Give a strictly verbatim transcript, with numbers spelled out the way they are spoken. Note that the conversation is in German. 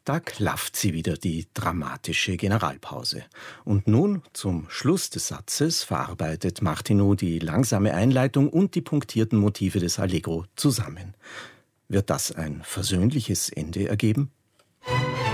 Da klafft sie wieder, die dramatische Generalpause. Und nun, zum Schluss des Satzes, verarbeitet Martineau die langsame Einleitung und die punktierten Motive des Allegro zusammen. Wird das ein versöhnliches Ende ergeben?